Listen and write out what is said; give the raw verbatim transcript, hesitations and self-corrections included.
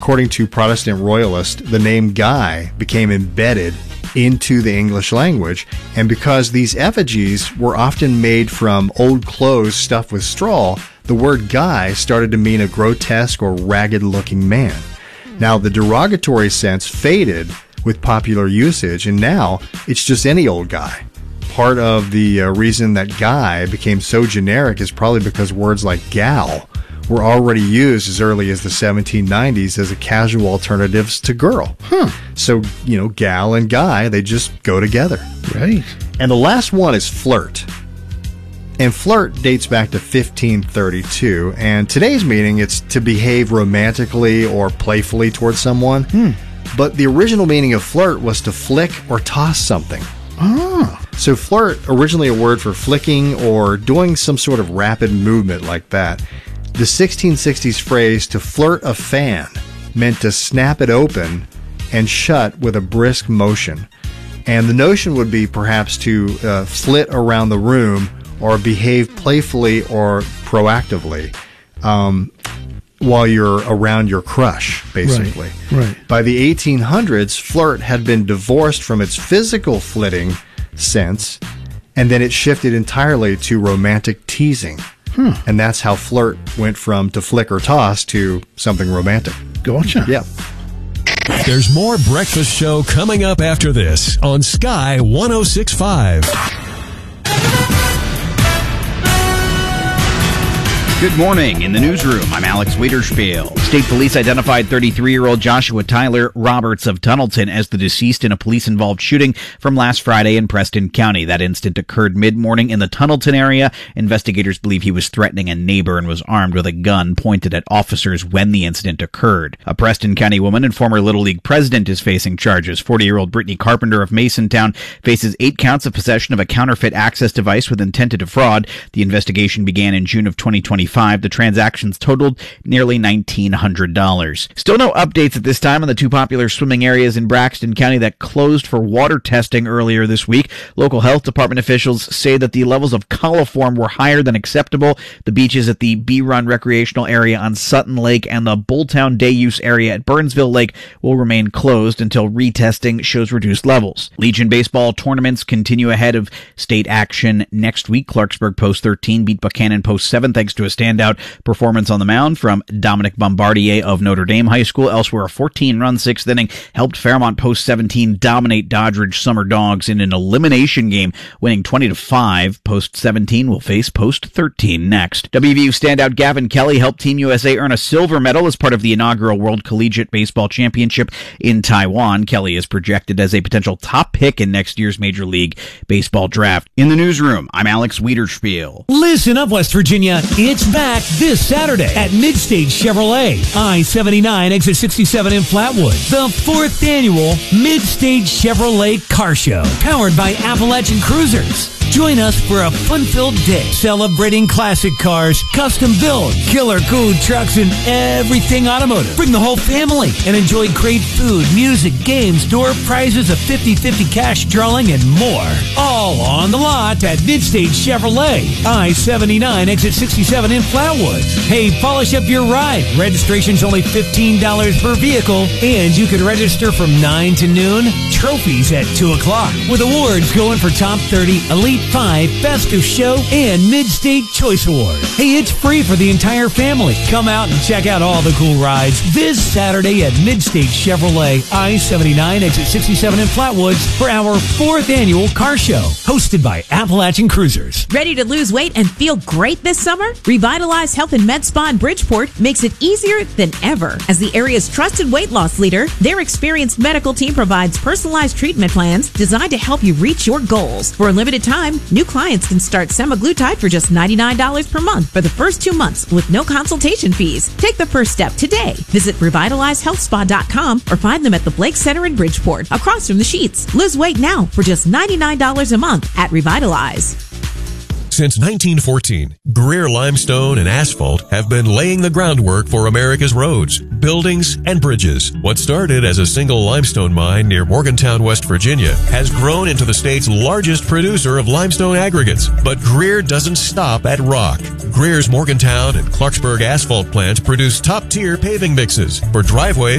according to Protestant royalists, the name Guy became embedded into the English language, and because these effigies were often made from old clothes stuffed with straw, the word Guy started to mean a grotesque or ragged-looking man. Now, the derogatory sense faded with popular usage, and now it's just any old guy. Part of the uh, reason that guy became so generic is probably because words like gal were already used as early as the seventeen nineties as a casual alternatives to girl. Huh. So, you know, gal and guy, they just go together. Right. And the last one is flirt. And flirt dates back to fifteen thirty-two, and today's meaning it's to behave romantically or playfully towards someone. Hmm. But the original meaning of flirt was to flick or toss something. Ah. So flirt, originally a word for flicking or doing some sort of rapid movement like that. The sixteen sixties phrase to flirt a fan meant to snap it open and shut with a brisk motion. And the notion would be perhaps to uh, flit around the room or behave playfully or proactively um, while you're around your crush, basically. Right, right. By the eighteen hundreds, flirt had been divorced from its physical flitting sense, and then it shifted entirely to romantic teasing. Hmm. And that's how flirt went from to flick or toss to something romantic. Gotcha. Yeah. There's more Breakfast Show coming up after this on Sky one oh six point five. Good morning. In the newsroom, I'm Alex Wiederspiel. State police identified thirty-three-year-old Joshua Tyler Roberts of Tunnelton as the deceased in a police-involved shooting from last Friday in Preston County. That incident occurred mid-morning in the Tunnelton area. Investigators believe he was threatening a neighbor and was armed with a gun pointed at officers when the incident occurred. A Preston County woman and former Little League president is facing charges. forty-year-old Brittany Carpenter of Masontown faces eight counts of possession of a counterfeit access device with intent to defraud. The investigation began in June of twenty twenty-five. The transactions totaled nearly nineteen hundred dollars. Still no updates at this time on the two popular swimming areas in Braxton County that closed for water testing earlier this week. Local health department officials say that the levels of coliform were higher than acceptable. The beaches at the Bee Run recreational area on Sutton Lake and the Bulltown day use area at Burnsville Lake will remain closed until retesting shows reduced levels. Legion baseball tournaments continue ahead of state action next week. Clarksburg Post thirteen beat Buchanan Post seven thanks to a standout performance on the mound from Dominic Bombardier of Notre Dame High School. Elsewhere, a fourteen-run sixth inning helped Fairmont Post seventeen dominate Doddridge Summer Dogs in an elimination game, winning twenty to five. Post seventeen will face Post thirteen next. W V U standout Gavin Kelly helped Team U S A earn a silver medal as part of the inaugural World Collegiate Baseball Championship in Taiwan. Kelly is projected as a potential top pick in next year's Major League Baseball draft. In the newsroom, I'm Alex Wiederspiel. Listen up, West Virginia. It's back this Saturday at Midstage Chevrolet, I seventy-nine, exit sixty-seven in Flatwood. The fourth annual Midstage Chevrolet Car Show, powered by Appalachian Cruisers. Join us for a fun-filled day celebrating classic cars, custom build, killer cool trucks, and everything automotive. Bring the whole family and enjoy great food, music, games, door prizes, a fifty-fifty cash drawing, and more. All on the lot at Midstage Chevrolet, I seventy-nine, exit sixty-seven in Flatwoods. Hey, polish up your ride. Registration's only fifteen dollars per vehicle, and you can register from nine to noon. Trophies at two o'clock, with awards going for Top thirty, Elite five, Best of Show, and Mid-State Choice Award. Hey, it's free for the entire family. Come out and check out all the cool rides this Saturday at Mid-State Chevrolet, I seventy-nine, exit sixty-seven in Flatwoods for our fourth annual car show, hosted by Appalachian Cruisers. Ready to lose weight and feel great this summer? Revitalize Health and Med Spa in Bridgeport makes it easier than ever. As the area's trusted weight loss leader, their experienced medical team provides personalized treatment plans designed to help you reach your goals. For a limited time, new clients can start semaglutide for just ninety-nine dollars per month for the first two months with no consultation fees. Take the first step today. Visit revitalize health spa dot com or find them at the Blake Center in Bridgeport, across from the Sheets. Lose weight now for just ninety-nine dollars a month at Revitalize. Since nineteen fourteen, Greer Limestone and Asphalt have been laying the groundwork for America's roads, buildings, and bridges. What started as a single limestone mine near Morgantown, West Virginia, has grown into the state's largest producer of limestone aggregates. But Greer doesn't stop at rock. Greer's Morgantown and Clarksburg asphalt plants produce top-tier paving mixes for driveways